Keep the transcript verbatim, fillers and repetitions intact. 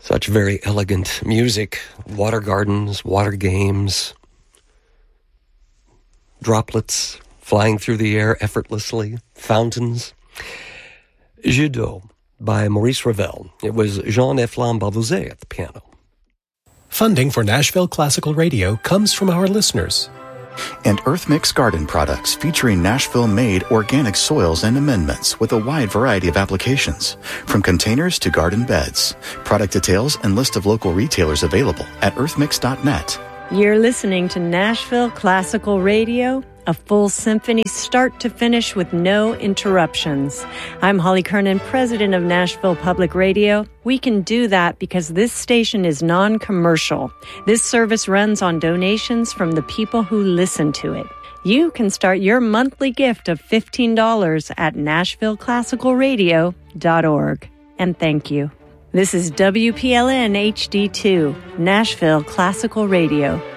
Such very elegant music. Water gardens, water games, droplets flying through the air effortlessly, fountains. Jeu d'eau by Maurice Ravel. It was Jean-F. Barbuzet at the piano. Funding for Nashville Classical Radio comes from our listeners. And EarthMix garden products featuring Nashville-made organic soils and amendments with a wide variety of applications, from containers to garden beds. Product details and list of local retailers available at earth mix dot net. You're listening to Nashville Classical Radio, a full symphony start to finish with no interruptions. I'm Holly Kernan, president of Nashville Public Radio. We can do that because this station is non-commercial. This service runs on donations from the people who listen to it. You can start your monthly gift of fifteen dollars at nashville classical radio dot org. And thank you. This is W P L N H D two, Nashville Classical Radio.